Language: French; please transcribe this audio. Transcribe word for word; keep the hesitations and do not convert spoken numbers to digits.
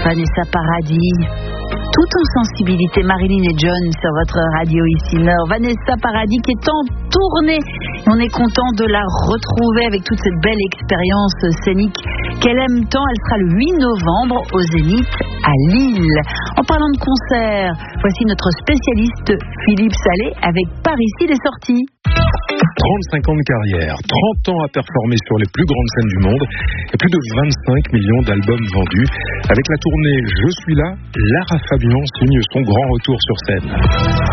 Vanessa Paradis. Tout en sensibilité, Marilyn et John sur votre radio ici Nord. Vanessa Paradis qui est en tournée. On est content de la retrouver avec toute cette belle expérience scénique qu'elle aime tant. Elle sera le huit novembre au Zénith à Lille. En parlant de concert, voici notre spécialiste Philippe Salé avec Par ici les sorties. trente-cinq ans de carrière, trente ans à performer sur les plus grandes scènes du monde et plus de vingt-cinq millions d'albums vendus. Avec la tournée Je suis là, Lara Fabian signe son grand retour sur scène.